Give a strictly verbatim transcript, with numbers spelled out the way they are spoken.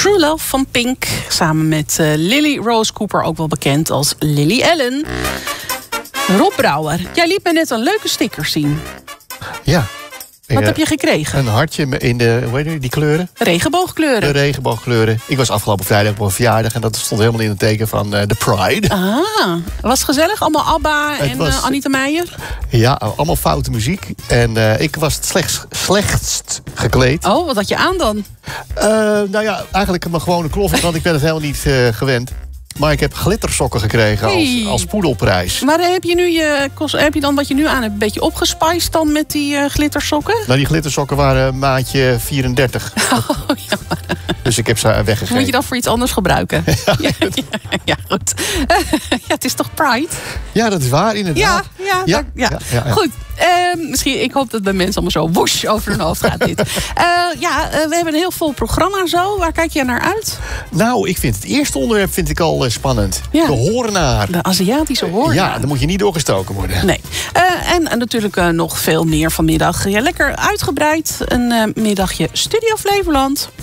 True Love van Pink. Samen met uh, Lily Rose Cooper, ook wel bekend als Lily Allen. Rob Brouwer, jij liet me net een leuke sticker zien. Ja. Wat uh, heb je gekregen? Een hartje in de, hoe heet het, die kleuren? Regenboogkleuren. De regenboogkleuren. Ik was afgelopen vrijdag op een verjaardag en dat stond helemaal in het teken van de uh, Pride. Ah, was het gezellig? Allemaal ABBA het en was, uh, Anita Meijer? Ja, allemaal foute muziek. En uh, ik was het slechts, slechtst gekleed. Oh, wat had je aan dan? Uh, nou ja, eigenlijk mijn gewone kloffers, want ik ben het helemaal niet uh, gewend. Maar ik heb glittersokken gekregen hey. als, als poedelprijs. Maar heb je, nu je, heb je dan wat je nu aan hebt een beetje opgespiced dan met die uh, glittersokken? Nou, die glittersokken waren maatje vierendertig. Oh, ja. Dus ik heb ze weggegeven. Moet je dat voor iets anders gebruiken? Ja, ja, ja, ja goed. Ja, het is toch Pride? Ja, dat is waar, inderdaad. Ja, ja, ja, dat, ja. ja, ja, ja. Goed. Uh, misschien, ik hoop dat bij mensen allemaal zo woesh over hun hoofd gaat dit. Uh, ja, uh, we hebben een heel vol programma zo. Waar kijk je naar uit? Nou, ik vind het eerste onderwerp vind ik al uh, spannend. Ja. De hoornaar. De Aziatische hoornaar. Ja, dan moet je niet doorgestoken worden. Nee. Uh, en, en natuurlijk uh, nog veel meer vanmiddag. Ja, lekker uitgebreid. Een uh, middagje Studio Flevoland.